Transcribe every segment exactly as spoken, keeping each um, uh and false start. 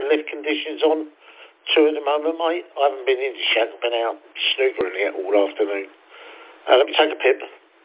lift conditions on two at the moment, mate. I haven't been in the shack. I've been out snookering it all afternoon. Uh, let me take a pip.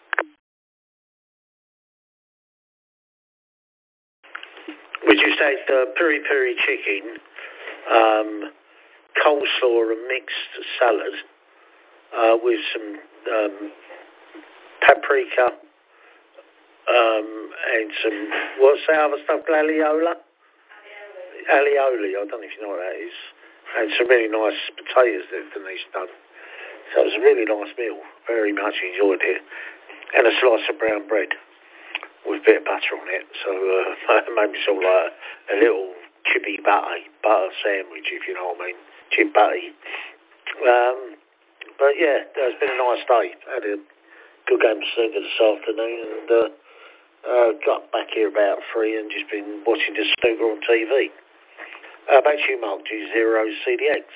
We just had uh, peri peri chicken, um, coleslaw and mixed salad uh, with some um, paprika um, and some, what's that other stuff, gladiola? Alioli, I don't know if you know what that is. And some really nice potatoes that Denise done. So it was a really nice meal. Very much enjoyed it. And a slice of brown bread with a bit of butter on it. So uh, it made me sort of like a little chippy butter, butter sandwich, if you know what I mean. Chip butty. Um, but yeah, it's been a nice day. Had a good game of snooker this afternoon and uh, uh, got back here about three and just been watching the snooker on T V. Uh, back to you, Mark, G zero C D X.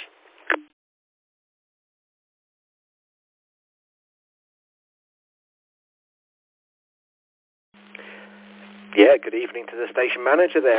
Yeah, good evening to the station manager there.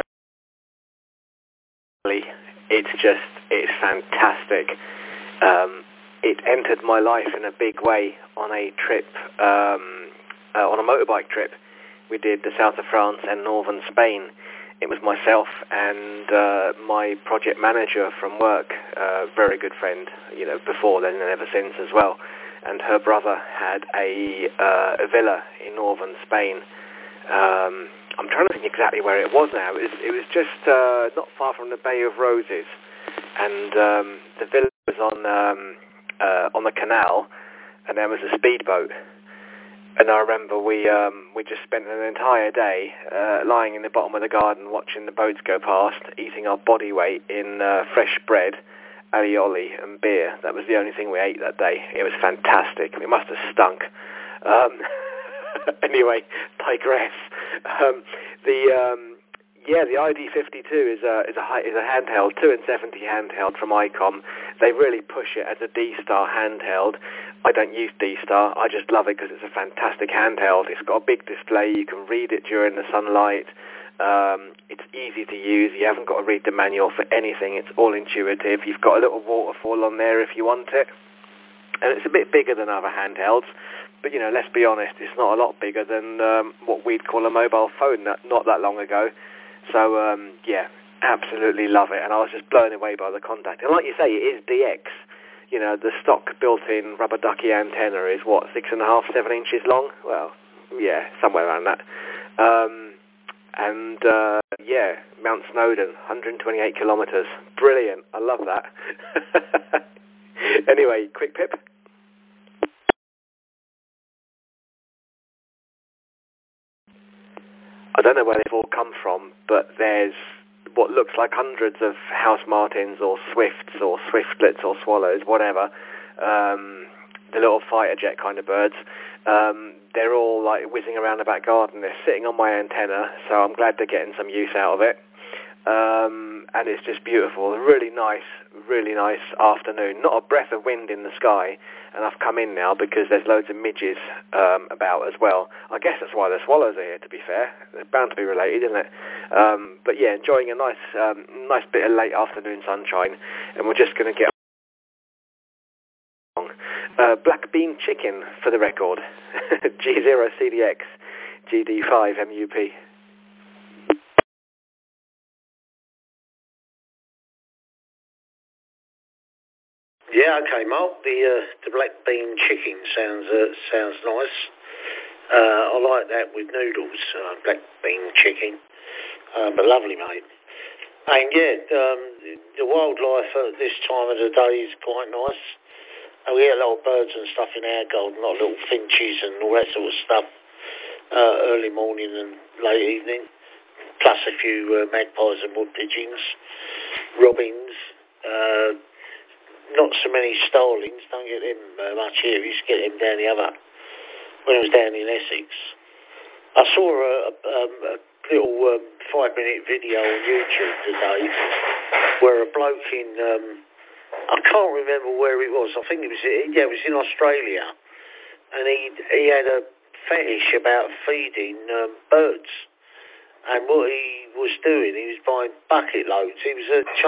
It's just, it's fantastic. Um, it entered my life in a big way on a trip, um, uh, on a motorbike trip. We did the south of France and northern Spain. It was myself and uh, my project manager from work, a very good friend, you know, before then and ever since as well. And her brother had a, uh, a villa in northern Spain. Um, I'm trying to think exactly where it was now. It was, it was just uh, not far from the Bay of Roses. And um, the villa was on, um, uh, on the canal, and there was a speedboat. And I remember we um, we just spent an entire day uh, lying in the bottom of the garden watching the boats go past, eating our body weight in uh, fresh bread, alioli and beer. That was the only thing we ate that day. It was fantastic. It must have stunk. Um, anyway, digress. Um, the um, yeah, the I D fifty-two is a is a is a handheld, two and seventy handheld from ICOM. They really push it as a D-Star handheld. I don't use D-Star. I just love it because it's a fantastic handheld. It's got a big display. You can read it during the sunlight. Um, it's easy to use. You haven't got to read the manual for anything. It's all intuitive. You've got a little waterfall on there if you want it. And it's a bit bigger than other handhelds. But, you know, let's be honest, it's not a lot bigger than um, what we'd call a mobile phone that, not that long ago. So, um, yeah, absolutely love it. And I was just blown away by the contact. And like you say, it is D X. You know, the stock built-in rubber ducky antenna is, what, six and a half, seven inches long? Well, yeah, somewhere around that. Um, and, uh, yeah, Mount Snowdon, one hundred twenty-eight kilometres. Brilliant. I love that. Anyway, quick pip. I don't know where they've all come from, but there's what looks like hundreds of House Martins or Swifts or Swiftlets or Swallows, whatever, um, the little fighter jet kind of birds. Um, they're all like whizzing around the back garden. They're sitting on my antenna, so I'm glad they're getting some use out of it. Um, and it's just beautiful. A really nice, really nice afternoon. Not a breath of wind in the sky. And I've come in now because there's loads of midges um, about as well. I guess that's why the swallows are here, to be fair. They're bound to be related, isn't it? Um, but yeah, enjoying a nice um, nice bit of late afternoon sunshine. And we're just going to get on. Uh, black bean chicken, for the record. G zero C D X, G D five M U P. Yeah, okay, Mark. The uh, the black bean chicken sounds uh, sounds nice. Uh, I like that with noodles, uh, black bean chicken. Uh, but lovely, mate. And yeah, um, the wildlife at this time of the day is quite nice. And we get a lot of birds and stuff in our garden, a lot of little finches and all that sort of stuff. Uh, early morning and late evening. Plus a few uh, magpies and wood pigeons, robins. Uh, Not so many starlings, don't get them uh, much here. We used to get them down the other, when I was down in Essex. I saw a, a, um, a little um, five-minute video on YouTube today where a bloke in, um, I can't remember where it was, I think it was, yeah, it was in Australia, and he he had a fetish about feeding um, birds. And what he was doing, he was buying bucket loads. He was a